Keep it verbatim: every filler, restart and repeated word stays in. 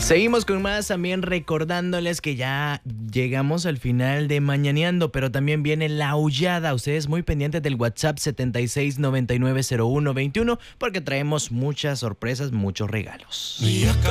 Seguimos con más, también recordándoles que ya llegamos al final de Mañaneando, pero también viene la aullada. Ustedes muy pendientes del WhatsApp setenta y seis noventa y nueve cero uno veintiuno porque traemos muchas sorpresas, muchos regalos. Y acá